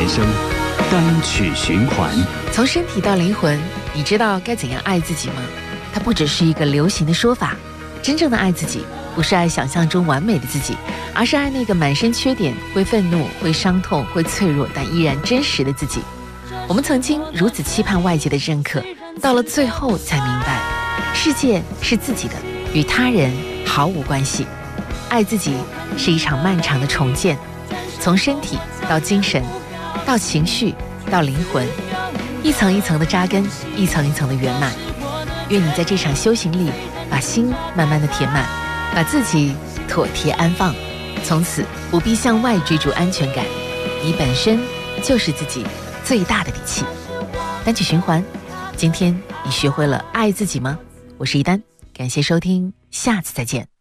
原声单曲循环。 从身体到灵魂，你知道该怎样爱自己吗？它不只是一个流行的说法，真正的爱自己不是爱想象中完美的自己，而是爱那个满身缺点、会愤怒、会伤痛、会脆弱但依然真实的自己。我们曾经如此期盼外界的认可，到了最后才明白，世界是自己的，与他人毫无关系。爱自己是一场漫长的重建，从身体到精神，到情绪，到灵魂，一层一层的扎根，一层一层的圆满。愿你在这场修行里，把心慢慢的填满，把自己妥帖安放，从此不必向外追逐安全感，你本身就是自己最大的底气。单曲循环，今天你学会了爱自己吗？我是一丹，感谢收听，下次再见。